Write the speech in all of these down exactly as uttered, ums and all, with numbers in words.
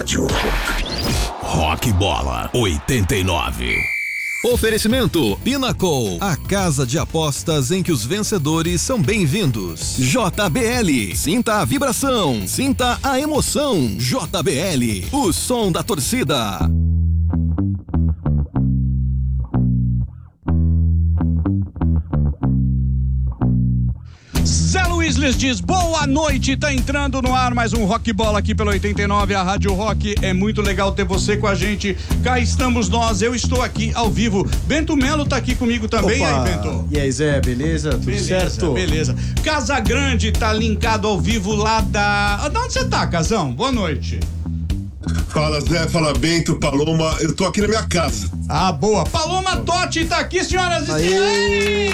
Rádio Rock. Rock Bola oitenta e nove. Oferecimento Pinnacle, a casa de apostas em que os vencedores são bem-vindos. J B L, sinta a vibração, sinta a emoção. J B L, o som da torcida. Zé Luiz lhes diz boa noite, tá entrando no ar mais um Rock Bola aqui pelo oitenta e nove, a Rádio Rock. É muito legal ter você com a gente, cá estamos nós, eu estou aqui ao vivo, Bento Melo tá aqui comigo também. Opa. Aí, Bento? E aí, Zé, beleza? Tudo beleza, certo? Beleza. Casa Grande tá linkado ao vivo lá da... De onde você tá, Casão? Boa noite. Fala, Zé, fala Bento, Paloma, eu tô aqui na minha casa. Ah, boa. Paloma Totti tá aqui, senhoras e senhores.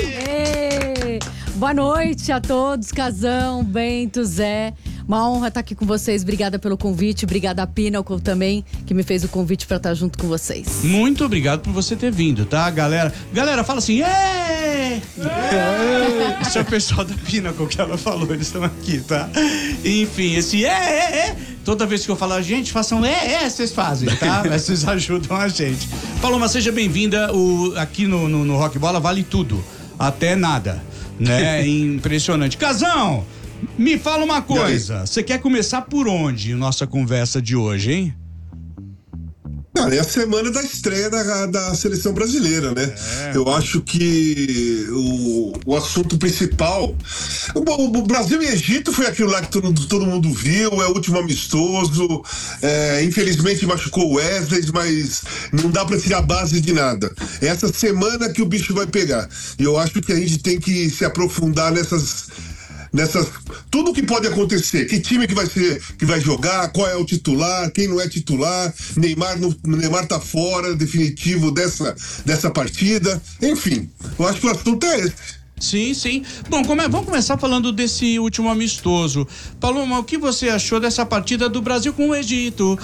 Boa noite a todos, Casão, Bento, Zé. Uma honra estar aqui com vocês. Obrigada pelo convite. Obrigada a Pinnacle também, que me fez o convite para estar junto com vocês. Muito obrigado por você ter vindo, tá, galera? Galera, fala assim, ê! Esse é o pessoal da Pinnacle que ela falou, eles estão aqui, tá? Enfim, esse é, é, é. Toda vez que eu falar, gente, façam é, é, vocês fazem, tá? Mas vocês ajudam a gente. Paloma, seja bem-vinda. O, aqui no, no, no Rock Bola vale tudo, até nada, né? Impressionante. Casão! Me fala uma coisa, você quer começar por onde nossa conversa de hoje, hein? Cara, é a semana da estreia da, da seleção brasileira, né? É. Eu acho que o, o assunto principal... O, o Brasil e Egito foi aquilo lá que todo, todo mundo viu, é o último amistoso, é, infelizmente machucou o Wesley, mas não dá pra tirar base de nada. É essa semana que o bicho vai pegar. E eu acho que a gente tem que se aprofundar nessas... Nessas, tudo que pode acontecer, que time que vai ser, que vai jogar, qual é o titular, quem não é titular, Neymar, no, Neymar tá fora, definitivo dessa, dessa partida, enfim, eu acho que o assunto é esse. Sim, sim. Bom, come, vamos começar falando desse último amistoso. Paloma, o que você achou dessa partida do Brasil com o Egito?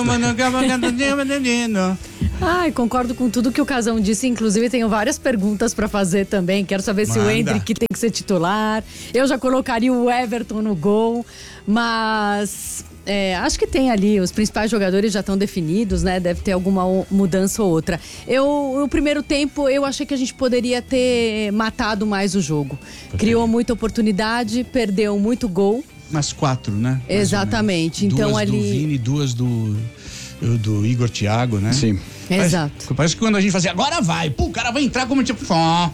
Ai, concordo com tudo que o Casão disse, inclusive tenho várias perguntas pra fazer também. Quero saber Manda. se o Endrick tem que ser titular. Eu já colocaria o Everton no gol, mas... É, acho que tem ali, os principais jogadores já estão definidos, né? Deve ter alguma mudança ou outra. Eu, no primeiro tempo, eu achei que a gente poderia ter matado mais o jogo. Porque... Criou muita oportunidade, perdeu muito gol. Umas quatro, né? Mais Exatamente. Então duas ali. Duas do Vini, duas do, do Igor Thiago, né? Sim. Exato. Parece, parece que quando a gente fazia, agora vai, pô, o cara vai entrar como tipo.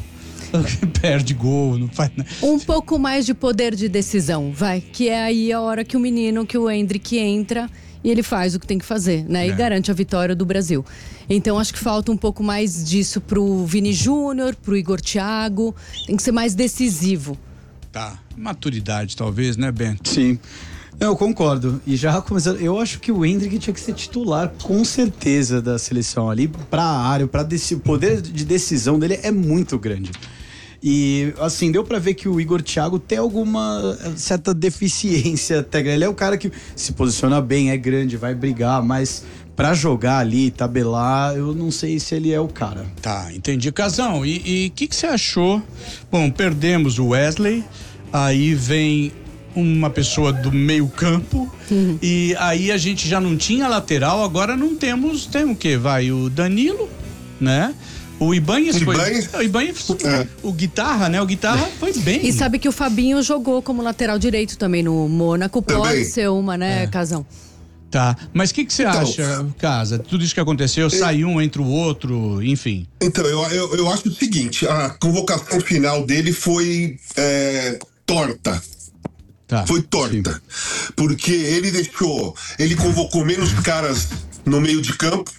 Perde gol, não faz nada. Um pouco mais de poder de decisão, vai. Que é aí a hora que o menino, que o Endrick entra e ele faz o que tem que fazer, né? É. E garante a vitória do Brasil. Então acho que falta um pouco mais disso pro Vini Júnior, pro Igor Thiago. Tem que ser mais decisivo. Tá, maturidade talvez, né, Bento? Sim. Eu concordo. E já começando, eu acho que o Endrick tinha que ser titular, com certeza, da seleção ali, pra área, pra dec- o poder de decisão dele é muito grande. E, assim, deu pra ver que o Igor Thiago tem alguma certa deficiência técnica. Ele é o cara que se posiciona bem, é grande, vai brigar, mas pra jogar ali, tabelar, eu não sei se ele é o cara. Tá, entendi. Casão, e o que que você achou? Bom, perdemos o Wesley, aí vem uma pessoa do meio campo, uhum. E aí a gente já não tinha lateral, agora não temos, tem o quê? Vai o Danilo, né? O Ibanez foi... O Ibanez, é. o Guitarra, né? O Guitarra foi bem. E sabe que o Fabinho jogou como lateral direito também no Mônaco, pode também ser uma, né, é. Casão? Tá, mas o que que você então, acha, Casa? Tudo isso que aconteceu, eu, sai um, entra o outro, enfim. Então, eu, eu, eu acho o seguinte, a convocação final dele foi é, torta. Tá, foi torta. Sim. Porque ele deixou, ele convocou menos caras no meio de campo,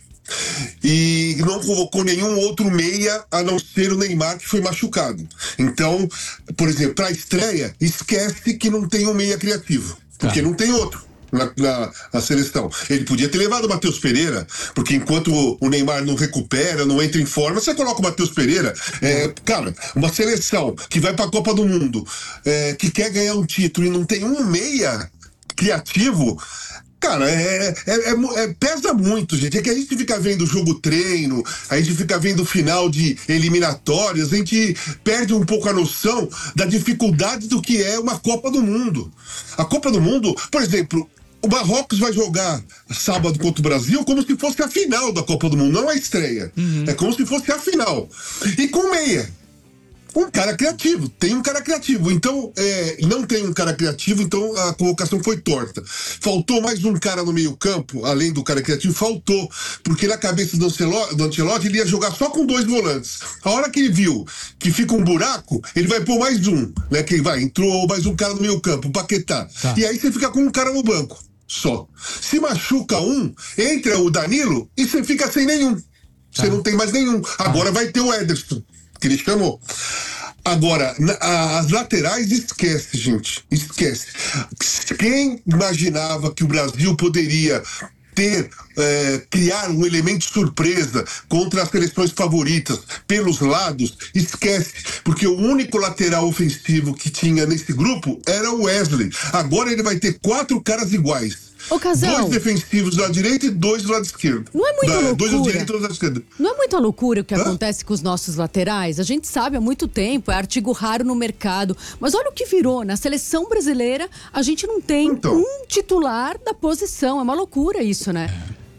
e não convocou nenhum outro meia a não ser o Neymar, que foi machucado. Então, por exemplo, para a estreia, esquece que não tem um meia criativo, porque tá. não tem outro na, na, na seleção. Ele podia ter levado o Matheus Pereira, porque enquanto o, o Neymar não recupera, não entra em forma, você coloca o Matheus Pereira. É, cara, uma seleção que vai para a Copa do Mundo, é, que quer ganhar um título e não tem um meia criativo. Cara, é, é, é, é, pesa muito, gente. É que a gente fica vendo o jogo treino, a gente fica vendo o final de eliminatórias, a gente perde um pouco a noção da dificuldade do que é uma Copa do Mundo. A Copa do Mundo, por exemplo, o Marrocos vai jogar sábado contra o Brasil como se fosse a final da Copa do Mundo, não a estreia. Uhum. É como se fosse a final. E com meia. Um cara criativo, tem um cara criativo. Então, é, não tem um cara criativo, então a convocação foi torta. Faltou mais um cara no meio campo, além do cara criativo, faltou. Porque na cabeça do Ancelotti, do Ancelotti ele ia jogar só com dois volantes. A hora que ele viu que fica um buraco, ele vai pôr mais um, né? Que vai, entrou mais um cara no meio campo, o Paquetá. Tá. E aí você fica com um cara no banco, só. Se machuca um, entra o Danilo e você fica sem nenhum. Tá. Você não tem mais nenhum. Agora vai ter o Ederson, que ele chamou. Agora, na, a, as laterais, esquece, gente. Esquece. Quem imaginava que o Brasil poderia ter, é, criar um elemento surpresa contra as seleções favoritas pelos lados, esquece. Porque o único lateral ofensivo que tinha nesse grupo era o Wesley. Agora ele vai ter quatro caras iguais. Ô, Casão, dois defensivos do lado direito e dois do lado esquerdo. Não é muita da, loucura. Dois do direito e dois do lado esquerdo. Não é muita loucura o que Hã? acontece com os nossos laterais? A gente sabe há muito tempo, é artigo raro no mercado. Mas olha o que virou. Na seleção brasileira, a gente não tem então, um titular da posição. É uma loucura isso, né?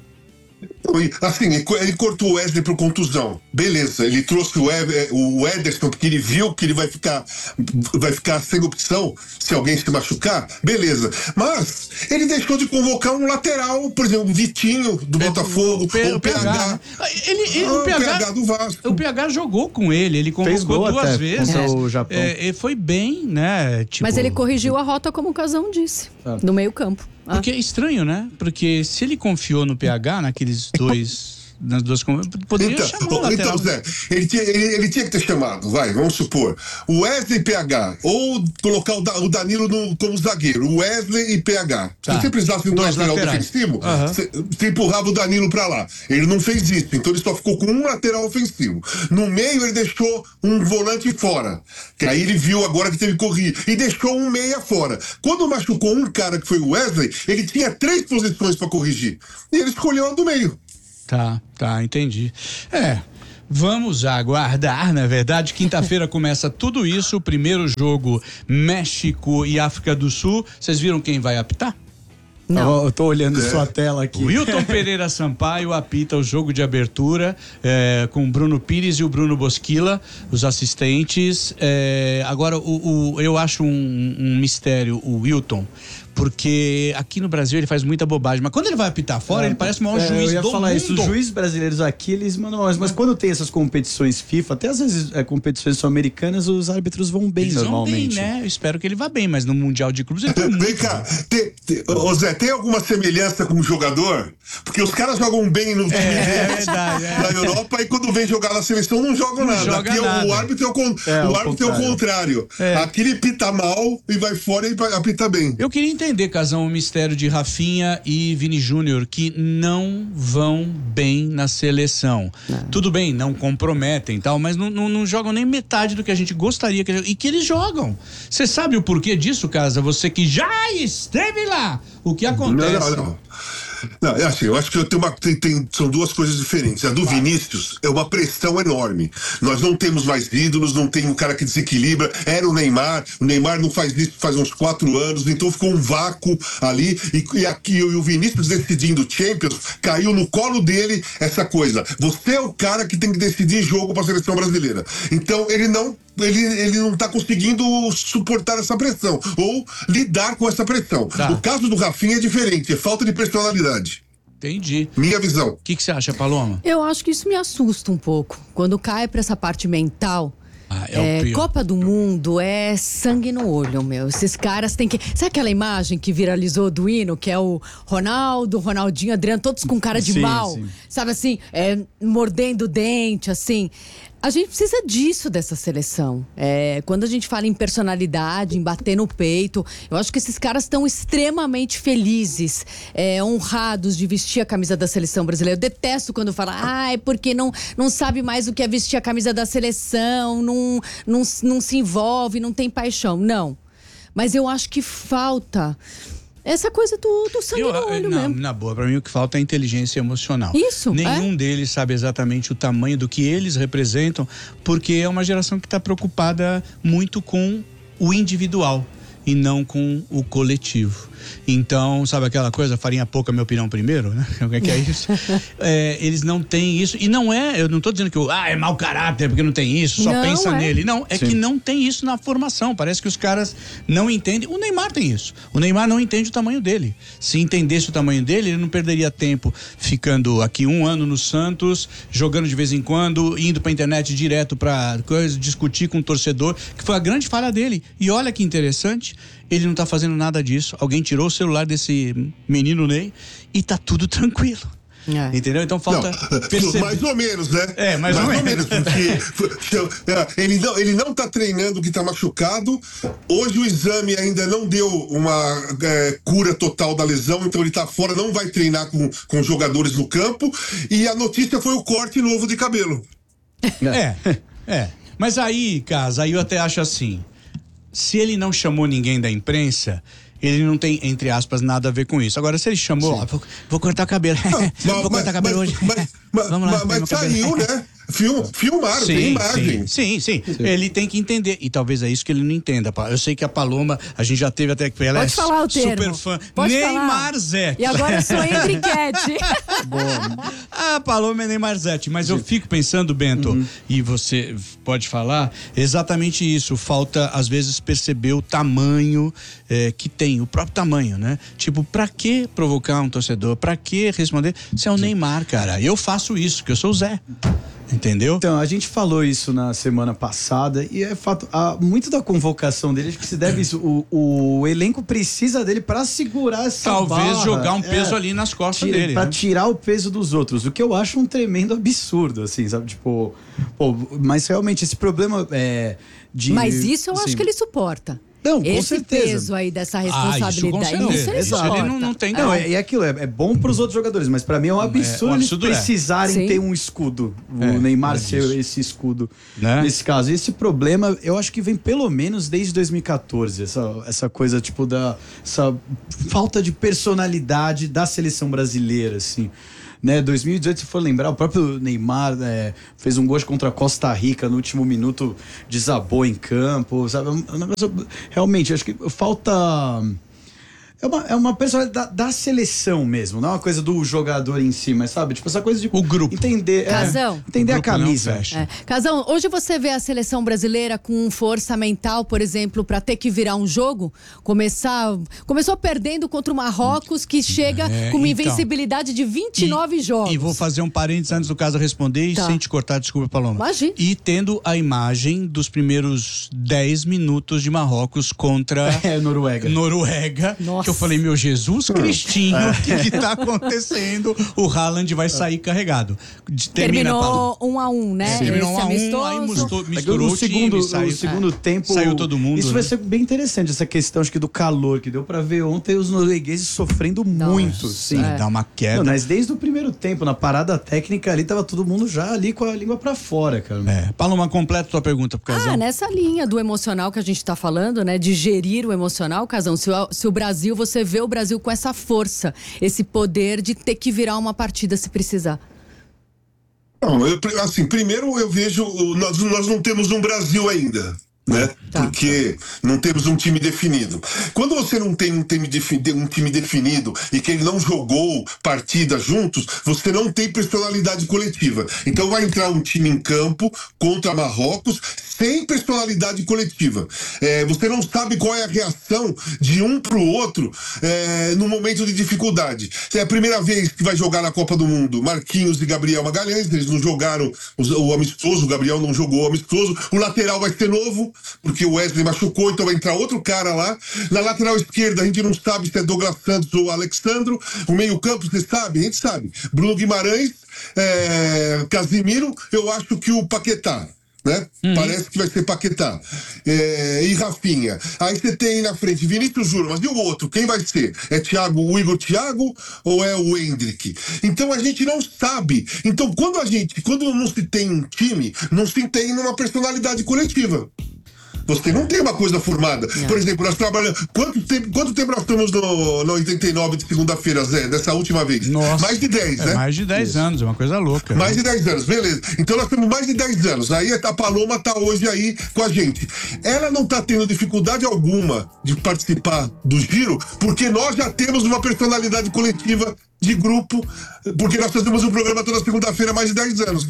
Assim, ele cortou o Wesley por contusão. Beleza, ele trouxe o, Ever, o Ederson porque ele viu que ele vai ficar, vai ficar sem opção se alguém se machucar. Beleza. Mas ele deixou de convocar um lateral, por exemplo, o Vitinho do o, Botafogo, o, o, o P H. P H. Ele, ele, ah, o, P H, o P H do Vasco. O P H jogou com ele, ele convocou duas vezes. É. O Japão. É, e foi bem, né? Tipo... Mas ele corrigiu a rota como o Casão disse, ah. no meio campo. Ah. Porque é estranho, né? Porque se ele confiou no P H, naqueles dois... nas duas poderia então, chamar o lateral. Então, Zé, ele tinha, ele, ele tinha que ter chamado, vai, vamos supor, o Wesley e P H, ou colocar o, da, o Danilo no, como zagueiro, o Wesley e P H. Tá. Se você precisasse de um dois lateral laterais. defensivo, uhum. você, você empurrava o Danilo pra lá. Ele não fez isso, então ele só ficou com um lateral ofensivo. No meio ele deixou um volante fora, que aí ele viu agora que teve que correr, e deixou um meia fora. Quando machucou um cara que foi o Wesley, ele tinha três posições pra corrigir, e ele escolheu a do meio. Tá, tá, entendi. É, vamos aguardar, na verdade. Quinta-feira começa tudo isso. O primeiro jogo, México e África do Sul. Vocês viram quem vai apitar? Não. Eu tô olhando é. sua tela aqui. O Wilton Pereira Sampaio apita o jogo de abertura é, com o Bruno Pires e o Bruno Bosquila, os assistentes. É, agora, o, o, eu acho um, um mistério o Wilton, porque aqui no Brasil ele faz muita bobagem, mas quando ele vai apitar fora, é, ele parece o maior é, juiz eu ia do falar mundo. Isso, os juízes brasileiros aqui, eles mandam mais, mas quando tem essas competições FIFA, até às vezes é, competições sul-americanas, os árbitros vão bem eles normalmente. Vão bem, né? Eu espero que ele vá bem, mas no Mundial de Clubes ele tá muito. Vem cá, tem, tem, ô Zé, tem alguma semelhança com o jogador? Porque os caras jogam bem no time é, deles é verdade, é. na Europa, e quando vem jogar na seleção não jogam não nada. Joga Aqui nada. o árbitro é o, con é, o, árbitro é o contrário. É. Aqui ele pita mal e vai fora e apita bem. Eu queria entender, Casão, o mistério de Rafinha e Vini Júnior, que não vão bem na seleção. Não. Tudo bem, não comprometem e tal, mas não, não, não jogam nem metade do que a gente gostaria que e que eles jogam. Você sabe o porquê disso, Casa? Você que já esteve lá. O que acontece? Não, não, não. Não, é assim, eu acho que eu tenho uma, tem, tem, são duas coisas diferentes. A do Vai. Vinícius é uma pressão enorme. Nós não temos mais ídolos, não tem um cara que desequilibra. Era o Neymar, o Neymar não faz isso faz uns quatro anos, então ficou um vácuo ali. E, e aqui e o Vinícius decidindo Champions, caiu no colo dele essa coisa. Você é o cara que tem que decidir jogo para a seleção brasileira. Então ele não Ele, ele não está conseguindo suportar essa pressão ou lidar com essa pressão. Tá. O caso do Rafinha é diferente, é falta de personalidade. Entendi. Minha visão. O que que você acha, Paloma? Eu acho que isso me assusta um pouco. Quando cai para essa parte mental. Ah, é é, Copa do Mundo é sangue no olho, meu. Esses caras têm que... Sabe aquela imagem que viralizou do hino, que é o Ronaldo, Ronaldinho, Adriano, todos com cara de sim, mal? Sim. Sabe assim, é, mordendo o dente, assim... A gente precisa disso dessa seleção. É, quando a gente fala em personalidade, em bater no peito, eu acho que esses caras estão extremamente felizes, é, honrados de vestir a camisa da seleção brasileira. Eu detesto quando fala, ah, é porque não, não sabe mais o que é vestir a camisa da seleção, não, não, não se envolve, não tem paixão. Não. Mas eu acho que falta... essa coisa do, do sangue eu, no olho na, mesmo. Na boa, pra mim o que falta é inteligência emocional. Isso, Nenhum é? deles sabe exatamente o tamanho do que eles representam, porque é uma geração que está preocupada muito com o individual. e não com o coletivo. Então, sabe aquela coisa, farinha pouca, minha opinião primeiro, né? O que é isso? é, eles não têm isso, e não é, eu não tô dizendo que eu, ah, é mau caráter porque não tem isso, só não pensa é. nele. Não, é Sim. que não tem isso na formação, parece que os caras não entendem. O Neymar tem isso, o Neymar não entende o tamanho dele. Se entendesse o tamanho dele, ele não perderia tempo ficando aqui um ano no Santos, jogando de vez em quando, indo pra internet direto pra coisa, discutir com o torcedor, que foi a grande falha dele. E olha que interessante, ele não tá fazendo nada disso. Alguém tirou o celular desse menino Ney e tá tudo tranquilo. É. Entendeu? Então falta não, perceber. Mais ou menos, né? É, mais, mais ou, ou menos. menos porque ele, não, ele não tá treinando que tá machucado. Hoje o exame ainda não deu uma é, cura total da lesão, então ele tá fora, não vai treinar com, com jogadores no campo. E a notícia foi o corte novo de cabelo. É, é. Mas aí, Casa, aí eu até acho assim, se ele não chamou ninguém da imprensa, ele não tem, entre aspas, nada a ver com isso. Agora, se ele chamou, ó, vou, vou cortar o cabelo. Não, vou mas, cortar o cabelo mas, hoje. Mas, mas, Vamos lá, mas saiu, né? Film, filmaram, sim, tem imagem. Sim, sim, sim. Ele tem que entender. E talvez é isso que ele não entenda. Eu sei que a Paloma, a gente já teve até que ela Pode é falar o super termo. fã. Pode Neymar falar. Zete. E agora eu sou Hendriquete. Ah, Paloma é Neymar Zete. Mas eu fico pensando, Bento, uhum. e você pode falar, exatamente isso. Falta, às vezes, perceber o tamanho é, que tem, o próprio tamanho, né? Tipo, pra que provocar um torcedor? Pra que responder? Se é o Neymar, cara. Eu faço isso, que eu sou o Zé. Entendeu? Então, a gente falou isso na semana passada e é fato, a, muito da convocação dele, acho que se deve isso, o, o elenco precisa dele pra segurar essa Talvez barra, jogar um peso é, ali nas costas tira, dele. Pra né? tirar o peso dos outros, o que eu acho um tremendo absurdo, assim, sabe? Tipo, pô, mas realmente esse problema é de... Mas isso eu assim, acho que ele suporta. Não, com esse certeza. peso aí dessa responsabilidade. Ah, isso, isso ele Exato. suporta. Ele não, não tem Não, é, é aquilo, é, é bom pros outros jogadores, mas pra mim é um absurdo, é, um absurdo eles precisarem é. ter um escudo. O é, Neymar ser é esse escudo. Né? Nesse caso, esse problema, eu acho que vem pelo menos desde dois mil e catorze, essa, essa coisa, tipo, da essa falta de personalidade da seleção brasileira, assim. Né, dois mil e dezoito, se for lembrar, o próprio Neymar é, fez um gol contra a Costa Rica no último minuto, desabou em campo, sabe? Realmente, acho que falta... É uma, é uma personalidade da, da seleção mesmo, não é uma coisa do jogador em si, mas sabe? Tipo, essa coisa de... O grupo. Entender, Casão. É, entender a camisa. É. Casão, hoje você vê a seleção brasileira com força mental, por exemplo, pra ter que virar um jogo, começar... Começou perdendo contra o Marrocos, que chega é, com uma então, invencibilidade de vinte e nove e, jogos. E vou fazer um parênteses antes do Casa responder, tá. e sem te cortar, desculpa, Paloma. Imagina. E tendo a imagem dos primeiros dez minutos de Marrocos contra... É, Noruega. Noruega. Nossa. Eu falei, meu Jesus Cristinho, o que que tá acontecendo? O Haaland vai sair carregado. Termina Terminou um a um, né? É, terminou um a um, aí misturou, misturou o segundo, time, saiu, o segundo é. tempo... Saiu todo mundo. Isso né? vai ser bem interessante, essa questão, acho que do calor, que deu pra ver ontem os noruegueses sofrendo Nossa. muito. Sim. É. Dá uma queda. Não, mas desde o primeiro tempo, na parada técnica ali, tava todo mundo já ali com a língua pra fora, cara. É. Paloma, completa tua pergunta pro Casão. Ah, nessa linha do emocional que a gente tá falando, né? De gerir o emocional, Casão, se o, se o Brasil, você vê o Brasil com essa força, esse poder de ter que virar uma partida se precisar. Não, eu, assim, primeiro eu vejo, nós, nós não temos um Brasil ainda. Né? Tá. Porque não temos um time definido. Quando você não tem um time, definido, um time definido e que ele não jogou partidas juntos, você não tem personalidade coletiva. Então vai entrar um time em campo contra Marrocos sem personalidade coletiva. É, você não sabe qual é a reação de um pro outro é, no momento de dificuldade. É a primeira vez que vai jogar na Copa do Mundo Marquinhos e Gabriel Magalhães, eles não jogaram o amistoso, o Gabriel não jogou o amistoso, o lateral vai ser novo, porque o Wesley machucou, então vai entrar outro cara lá. Na lateral esquerda, a gente não sabe se é Douglas Santos ou Alexandro. O meio-campo, você sabe? A gente sabe. Bruno Guimarães, é, Casimiro, eu acho que o Paquetá. Né? Uhum. Parece que vai ser Paquetá é, e Rafinha. Aí você tem na frente Vinícius Júnior, mas e o outro? Quem vai ser? É Thiago, o Igor Thiago ou é o Hendrick? Então a gente não sabe. Então quando a gente, quando não se tem um time, não se tem uma personalidade coletiva. Você não tem uma coisa formada. Não. Por exemplo, nós trabalhamos. Quanto tempo, quanto tempo nós estamos no, no oitenta e nove de segunda-feira, Zé, dessa última vez? Nossa. Mais de dez, é, né? Mais de dez anos, é uma coisa louca. Mais né? de dez anos, beleza. Então nós temos mais de dez anos. Aí a Paloma tá hoje aí com a gente. Ela não tá tendo dificuldade alguma de participar do Giro, porque nós já temos uma personalidade coletiva de grupo, porque nós fazemos um programa toda segunda-feira há mais de dez anos.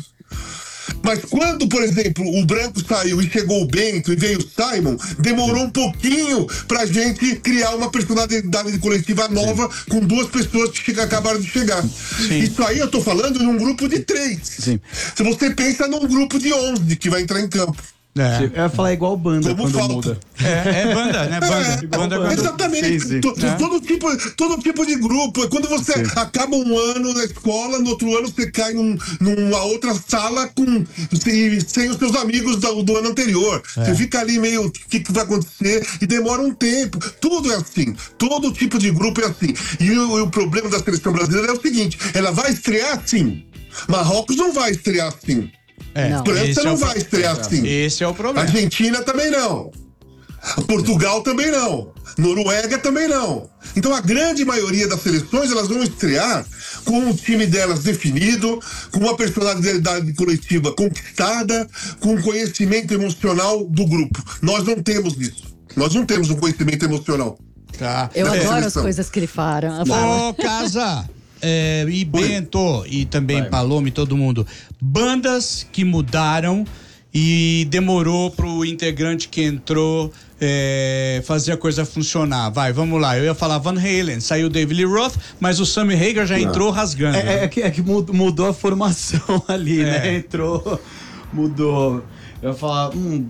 Mas quando, por exemplo, o Branco saiu e chegou o Bento e veio o Simon, demorou um pouquinho pra gente criar uma personalidade coletiva nova. Sim. Com duas pessoas que acabaram de chegar. Sim. Isso aí eu tô falando num grupo de três. Sim. Se você pensa num grupo de onze que vai entrar em campo. É. Eu ia falar igual banda. Como quando falta. Muda. É, é banda, né? Banda. É, banda, banda exatamente. Sim, sim. Todo, é. todo, tipo, todo tipo de grupo. Quando você sim. acaba um ano na escola, no outro ano você cai num, numa outra sala com, sem, sem os seus amigos do, do ano anterior. É. Você fica ali meio, o que, que vai acontecer? E demora um tempo. Tudo é assim. Todo tipo de grupo é assim. E o, o problema da seleção brasileira é o seguinte: ela vai estrear assim. Marrocos não vai estrear assim. É, não. França não é vai estrear assim. Esse é o problema. Argentina também não. Portugal também não. Noruega também não. Então a grande maioria das seleções elas vão estrear com o time delas definido, com uma personalidade coletiva conquistada, com um conhecimento emocional do grupo. Nós não temos isso. Nós não temos um conhecimento emocional. Tá. Eu adoro seleção. As coisas que ele fala. Ô, Casa! É, e Bento, e também Paloma e todo mundo. Bandas que mudaram e demorou pro integrante que entrou é, fazer a coisa funcionar. Vai, vamos lá. Eu ia falar Van Halen, saiu o David Lee Roth, mas o Sammy Hagar já Não. entrou rasgando. É, né? é, que, é que mudou a formação ali, é. né? Entrou, mudou. Eu ia falar... Hum,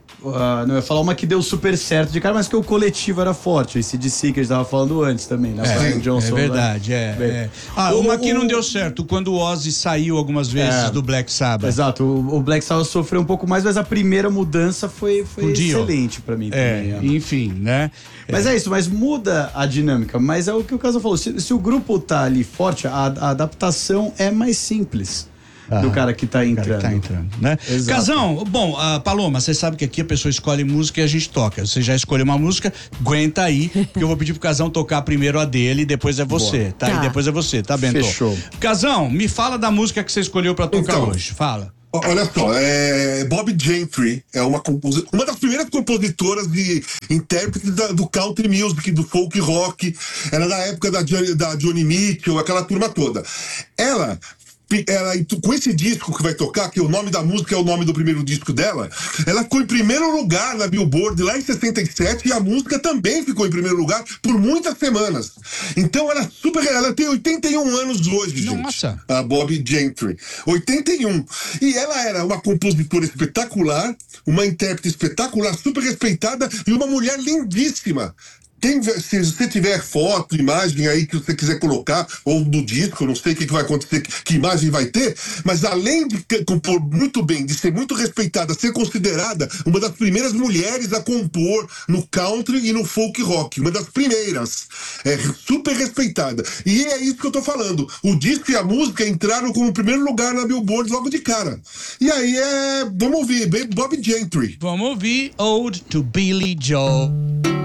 Uh, não, eu ia falar uma que deu super certo de cara, mas que o coletivo era forte. Esse de si que a gente tava falando antes também, né? É, Johnson, é verdade, né? é, é. Ah, o, uma que o, não deu certo, quando o Ozzy saiu algumas vezes é, do Black Sabbath. Exato, o, o Black Sabbath sofreu um pouco mais, mas a primeira mudança foi, foi excelente pra mim é, também. É. Enfim, né? Mas é. é isso, mas muda a dinâmica. Mas é o que o Casal falou, se, se o grupo tá ali forte, a, a adaptação é mais simples. Ah, do cara que tá entrando. Cara que tá entrando, né? Exato. Casão, bom, uh, Paloma, você sabe que aqui a pessoa escolhe música e a gente toca. Você já escolheu uma música, aguenta aí, porque eu vou pedir pro Casão tocar primeiro a dele e depois é você, tá? tá? E depois é você, tá, Bento? Fechou. Casão, me fala da música que você escolheu pra tocar então, hoje, fala. Olha só, é, Bob Gentry é uma, uma das primeiras compositoras e intérpretes da, do country music, do folk rock. Era da época da, da Johnny Mitchell, aquela turma toda. Ela... Ela, com esse disco que vai tocar, que o nome da música é o nome do primeiro disco dela, ela ficou em primeiro lugar na Billboard lá em sessenta e sete e a música também ficou em primeiro lugar por muitas semanas. Então ela super, ela tem oitenta e um anos hoje, Nossa. gente. A Bob Gentry. oitenta e um. E ela era uma compositora espetacular, uma intérprete espetacular, super respeitada e uma mulher lindíssima. Tem, se você tiver foto, imagem aí que você quiser colocar, ou do disco, eu não sei o que, que vai acontecer, que, que imagem vai ter, mas além de compor muito bem, de ser muito respeitada, ser considerada uma das primeiras mulheres a compor no country e no folk rock, uma das primeiras, é super respeitada. E é isso que eu tô falando, o disco e a música entraram como primeiro lugar na Billboard logo de cara. E aí é, vamos ouvir, Bob Gentry. Vamos ouvir Ode to Billy Joe.